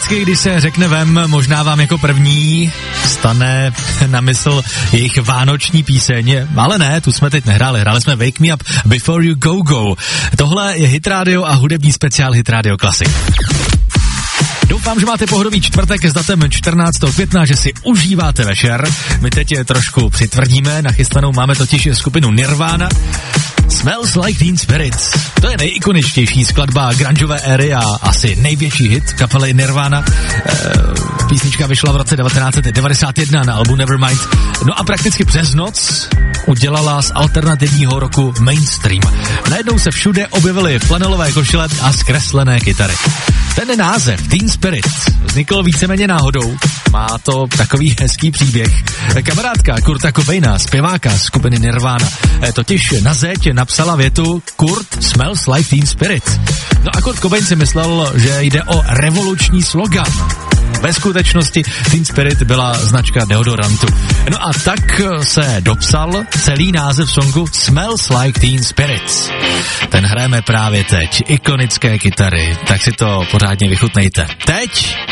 Vždycky, když se řekne Vem, možná vám jako první stane na mysl jejich vánoční píseň, ale ne, tu jsme teď nehráli, hráli jsme Wake Me Up Before You Go Go. Tohle je Hit Radio a hudební speciál Hit Radio Classic. Doufám, že máte pohodový čtvrtek s datem 14. května, že si užíváte večer. My teď trošku přitvrdíme, nachystanou máme totiž skupinu Nirvana. Smells Like Teen Spirit. To je nejikoničtější skladba grungeové éry a asi největší hit kapely Nirvana. Písnička vyšla v roce 1991 na albu Nevermind. No a prakticky přes noc udělala z alternativního roku mainstream. Najednou se všude objevily flanelové košile a zkreslené kytary. Ten název Teen Spirit vznikl víceméně náhodou. Má to takový hezký příběh. Kamarádka Kurta Cobaina, zpěváka skupiny Nirvana, totiž na zeď napsala větu Kurt smells like Teen Spirit. No a Kurt Cobain si myslel, že jde o revoluční slogan. Ve skutečnosti Teen Spirit byla značka deodorantu. No a tak se dopsal celý název songu Smells Like Teen Spirit. Ten hrajeme právě teď. Ikonické kytary, tak si to pořádně vychutnejte. Teď